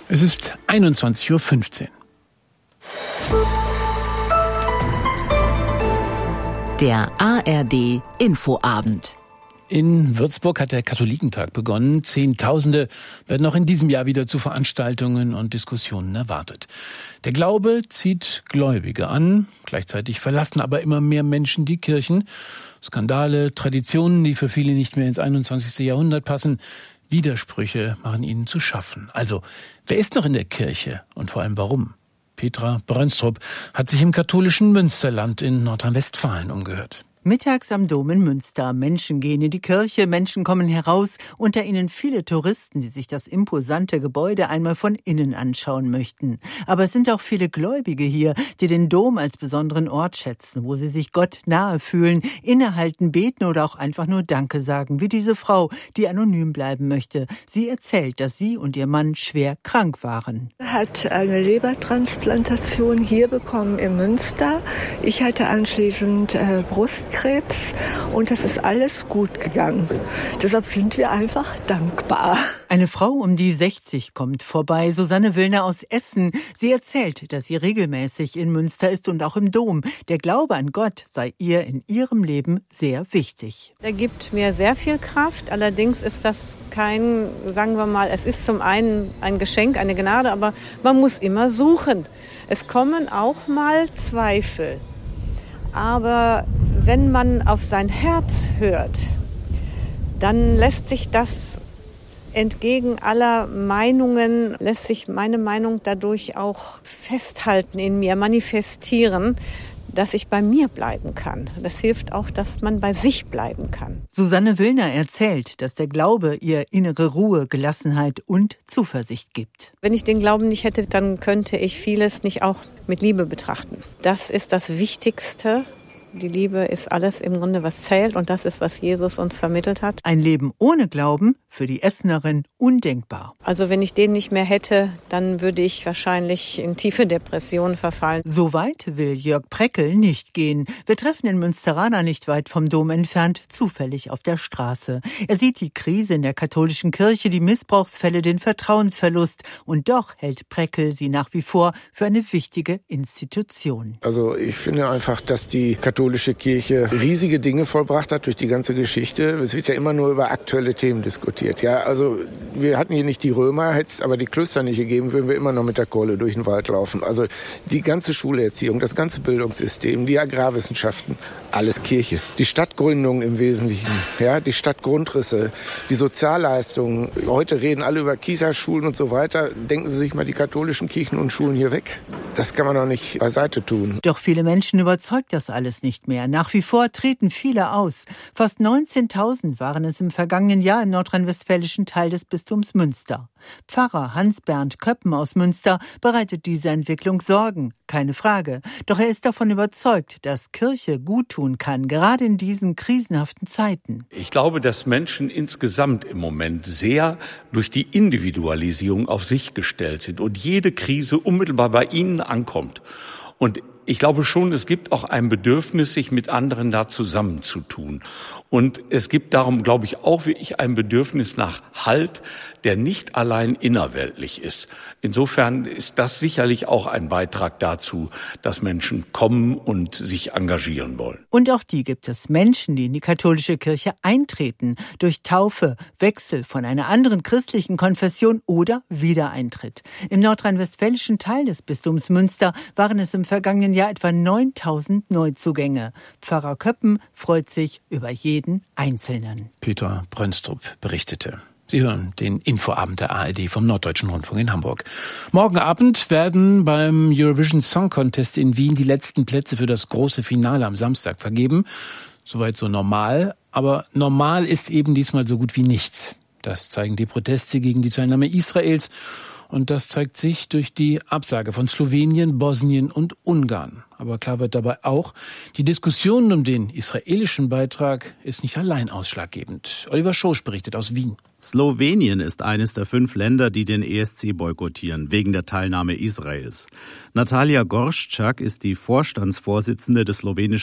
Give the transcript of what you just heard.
Es ist 21:15 Uhr. Der ARD Infoabend. In Würzburg hat der Katholikentag begonnen. Zehntausende werden auch in diesem Jahr wieder zu Veranstaltungen und Diskussionen erwartet. Der Glaube zieht Gläubige an. Gleichzeitig verlassen aber immer mehr Menschen die Kirchen. Skandale, Traditionen, die für viele nicht mehr ins 21. Jahrhundert passen. Widersprüche machen ihnen zu schaffen. Also, wer ist noch in der Kirche und vor allem warum? Petra Brönstrup hat sich im katholischen Münsterland in Nordrhein-Westfalen umgehört. Mittags am Dom in Münster. Menschen gehen in die Kirche, Menschen kommen heraus, unter ihnen viele Touristen, die sich das imposante Gebäude einmal von innen anschauen möchten. Aber es sind auch viele Gläubige hier, die den Dom als besonderen Ort schätzen, wo sie sich Gott nahe fühlen, innehalten, beten oder auch einfach nur Danke sagen, wie diese Frau, die anonym bleiben möchte. Sie erzählt, dass sie und ihr Mann schwer krank waren. Er hat eine Lebertransplantation hier bekommen in Münster. Ich hatte anschließend Brustkrebs und es ist alles gut gegangen. Deshalb sind wir einfach dankbar. Eine Frau um die 60 kommt vorbei, Susanne Willner aus Essen. Sie erzählt, dass sie regelmäßig in Münster ist und auch im Dom. Der Glaube an Gott sei ihr in ihrem Leben sehr wichtig. Er gibt mir sehr viel Kraft. Allerdings ist das kein, sagen wir mal, es ist zum einen ein Geschenk, eine Gnade, aber man muss immer suchen. Es kommen auch mal Zweifel. Aber wenn man auf sein Herz hört, dann lässt sich das entgegen aller Meinungen, lässt sich meine Meinung dadurch auch festhalten in mir, manifestieren, dass ich bei mir bleiben kann. Das hilft auch, dass man bei sich bleiben kann. Susanne Willner erzählt, dass der Glaube ihr innere Ruhe, Gelassenheit und Zuversicht gibt. Wenn ich den Glauben nicht hätte, dann könnte ich vieles nicht auch mit Liebe betrachten. Das ist das Wichtigste. Die Liebe ist alles im Grunde, was zählt, und das ist, was Jesus uns vermittelt hat. Ein Leben ohne Glauben, für die Essenerin undenkbar. Also wenn ich den nicht mehr hätte, dann würde ich wahrscheinlich in tiefe Depressionen verfallen. So weit will Jörg Preckel nicht gehen. Wir treffen in Münsteraner, nicht weit vom Dom entfernt, zufällig auf der Straße. Er sieht die Krise in der katholischen Kirche, die Missbrauchsfälle, den Vertrauensverlust. Und doch hält Preckel sie nach wie vor für eine wichtige Institution. Also ich finde einfach, dass die katholische Kirche riesige Dinge vollbracht hat durch die ganze Geschichte. Es wird ja immer nur über aktuelle Themen diskutiert. Ja, also wir hatten hier nicht die Römer, hätte es aber die Klöster nicht gegeben, würden wir immer noch mit der Kohle durch den Wald laufen. Also die ganze Schulerziehung, das ganze Bildungssystem, die Agrarwissenschaften, alles Kirche. Die Stadtgründung im Wesentlichen, ja, die Stadtgrundrisse, die Sozialleistungen. Heute reden alle über Kita-Schulen und so weiter. Denken Sie sich mal die katholischen Kirchen und Schulen hier weg. Das kann man doch nicht beiseite tun. Doch viele Menschen überzeugt das alles nicht mehr. Nach wie vor treten viele aus. Fast 19.000 waren es im vergangenen Jahr im nordrhein-westfälischen Teil des Bistums Münster. Pfarrer Hans-Bernd Köppen aus Münster bereitet diese Entwicklung Sorgen, keine Frage. Doch er ist davon überzeugt, dass Kirche gut tun kann, gerade in diesen krisenhaften Zeiten. Ich glaube, dass Menschen insgesamt im Moment sehr durch die Individualisierung auf sich gestellt sind und jede Krise unmittelbar bei ihnen ankommt. Und ich glaube schon, es gibt auch ein Bedürfnis, sich mit anderen da zusammenzutun. Und es gibt darum, glaube ich, auch wie ich ein Bedürfnis nach Halt, der nicht allein innerweltlich ist. Insofern ist das sicherlich auch ein Beitrag dazu, dass Menschen kommen und sich engagieren wollen. Und auch die gibt es, Menschen, die in die katholische Kirche eintreten, durch Taufe, Wechsel von einer anderen christlichen Konfession oder Wiedereintritt. Im nordrhein-westfälischen Teil des Bistums Münster waren es im vergangenen Jahr etwa 9.000 Neuzugänge. Pfarrer Köppen freut sich über jeden Einzelnen. Petra Brönstrup berichtete. Sie hören den Infoabend der ARD vom Norddeutschen Rundfunk in Hamburg. Morgen Abend werden beim Eurovision Song Contest in Wien die letzten Plätze für das große Finale am Samstag vergeben. Soweit so normal. Aber normal ist eben diesmal so gut wie nichts. Das zeigen die Proteste gegen die Teilnahme Israels. Und das zeigt sich durch die Absage von Slowenien, Bosnien und Ungarn. Aber klar wird dabei auch, die Diskussion um den israelischen Beitrag ist nicht allein ausschlaggebend. Oliver Schosch berichtet aus Wien. Slowenien ist eines der 5 Länder, die den ESC boykottieren, wegen der Teilnahme Israels. Natalia Gorszczak ist die Vorstandsvorsitzende des slowenischen